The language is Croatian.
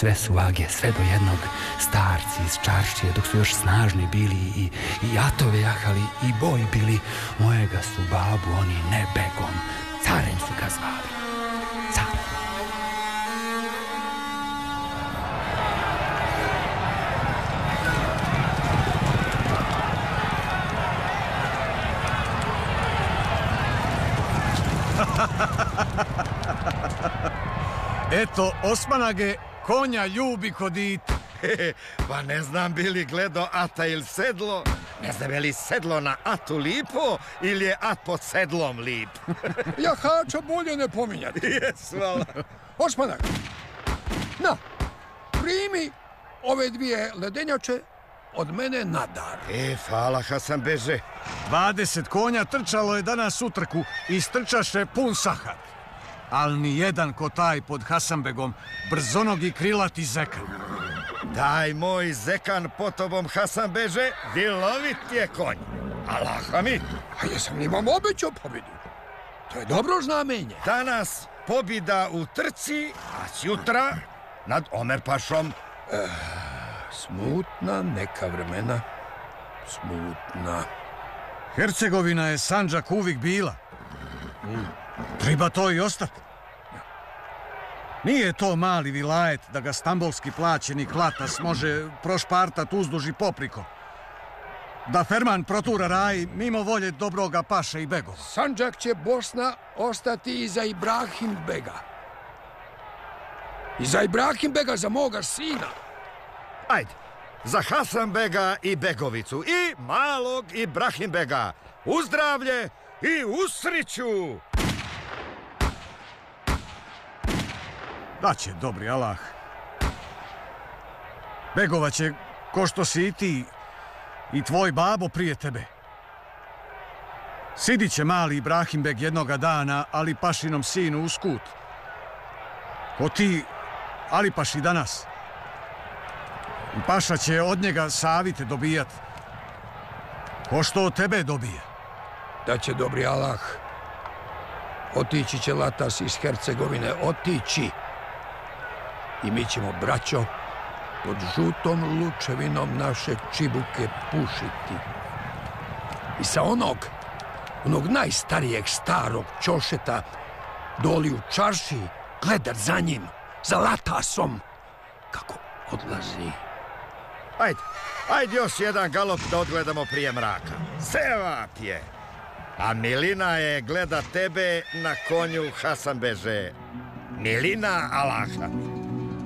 sve su vage, sve do jednog, starci iz čaršije, dok su još snažni bili i atove jahali i boj bili, mojega su babu oni ne begom, carem su ga zvali. Carem. Eto, Osmanage, konja ljubi ko dite. Pa ne znam bi li gledo ata ili sedlo, ne znam je li sedlo na atu lipo ili je at pod sedlom lip. Jahača bolje ne pominjati. Jes, hvala. Osmanak, na, primi ove dvije ledenjače od mene na dar. Hvala Hasanbeže. 20 konja trčalo je danas utrku i strčaše pun sahar. Ali ni jedan ko taj pod Hasanbegom, brzonogi krilati zekan. Daj moj zekan po tobom, Hasanbeže, dilovit je konj. Allah mi. A jesam li vam obećao pobjedu? To je dobro znamenje. Danas pobjeda u trci, a sjutra nad Omerpašom. Smutna neka vremena, smutna. Hercegovina je Sandžak uvijek bila. Treba to i ostati. Nije to mali vilajet da ga stambolski plaćenik Latas može prošpartat uzduž i popriko. Da Ferman protura raj mimo volje dobroga paše i begova. Sandžak će Bosna ostati iza Ibrahim Bega. Iza Ibrahim Bega za moga sina. Ajde, za Hasanbega i Begovicu i malog Ibrahim Bega. U zdravlje i u sriću! Daće, dobri Allah. Begova će, ko što si i ti, i tvoj babo prije tebe. Sidit će mali Ibrahim Beg jednoga dana, ali pašinom sinu u skut. Ko ti, ali paši danas. I paša će od njega savite dobijat. Ko što od tebe dobije. Da će dobri Allah. Otići će Latas iz Hercegovine, otići. I mi ćemo, braćo, pod žutom lučevinom naše čibuke pušiti. I sa onog najstarijeg starog ćošeta doli u čarši gledat za njim, za Latasom, kako odlazi. Ajde još jedan galop da odgledamo prije mraka. Sevap je. A Milina je gleda tebe na konju Hasanbeže. Milina Alaha.